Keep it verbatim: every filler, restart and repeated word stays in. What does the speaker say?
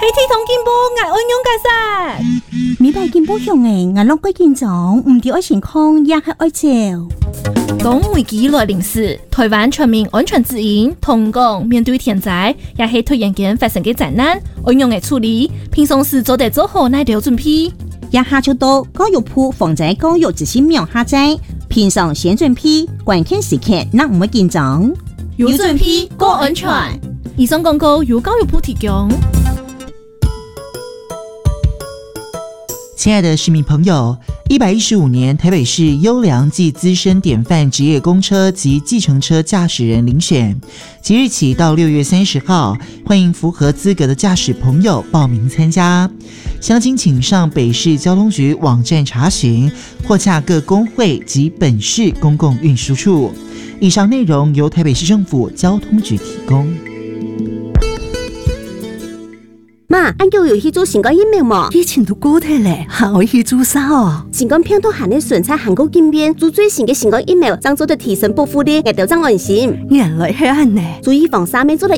系体统进步，我安用解释。 明白进步向诶，我拢归建长，唔对爱情况也系爱照。 当危机来临时，台湾全民安全指引同讲面对天灾，也系突然间发生嘅灾难，安用嘅处理，平常时做得做好乃条准备。 也下就到教育部防灾教育执行苗下载，平常先准备，关键时刻那唔会紧张。 有准备，过安全。以上广告由教育部提供。 亲爱的市民朋友，一百一十五年台北市优良暨资深典范职业公车及计程车驾驶人遴选，即日起到六月三十号，欢迎符合资格的驾驶朋友报名参加。详情请上北市交通局网站查询，或洽各工会及本市公共运输处。以上内容由台北市政府交通局提供。 妈，俺叫有去做新冠疫苗嘛？ 以前都过体嘞，还可以去做啥哦？ 新冠病毒含的纯菜韩国经验，做最新的新冠疫苗，将做的提升保护力，也就增安心。 原来系安呢。 注意防三面做的